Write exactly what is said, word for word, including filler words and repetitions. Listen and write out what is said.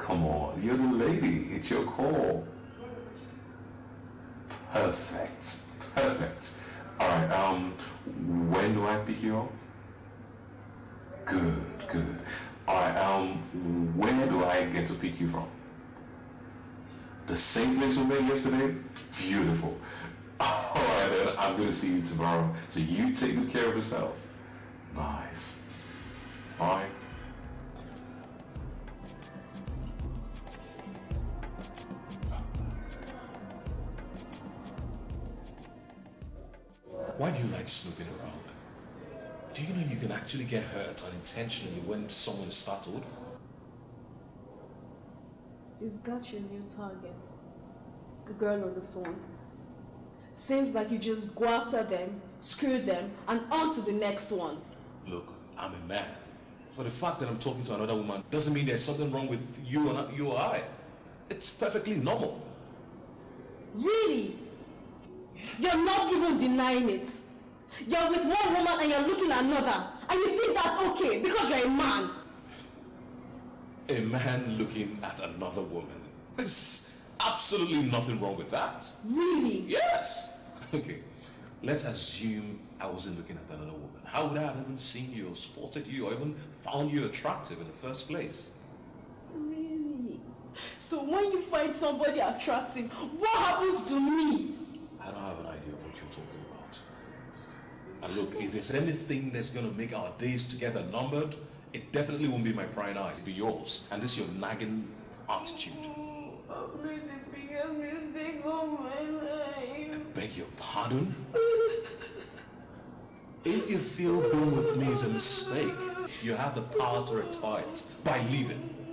Come on, you're the lady. It's your call. Perfect. Perfect. Alright, um, when do I pick you up? Good, good. Alright, um, where do I get to pick you from? The same place we met yesterday? Beautiful. Alright then, I'm gonna see you tomorrow. So you take good care of yourself. Nice. Alright. Why do you like snooping around? Do you know you can actually get hurt unintentionally when someone is startled? Is that your new target? The girl on the phone? Seems like you just go after them, screw them, and on to the next one. Look, I'm a man. For the fact that I'm talking to another woman doesn't mean there's something wrong with you or, you or I. It's perfectly normal. Really? You're not even denying it. You're with one woman and you're looking at another. And you think that's okay because you're a man. A man looking at another woman. There's absolutely nothing wrong with that. Really? Yes. Okay. Let's assume I wasn't looking at another woman. How would I have even seen you or spotted you or even found you attractive in the first place? Really? So when you find somebody attractive, what happens to me? I don't have an idea of what you're talking about. And look, if there's anything that's going to make our days together numbered, it definitely won't be my prying eyes, it'll be yours. And this is your nagging attitude. Oh, I've made the biggest mistake of my life. I beg your pardon? If you feel being with me is a mistake, you have the power to rectify it by leaving.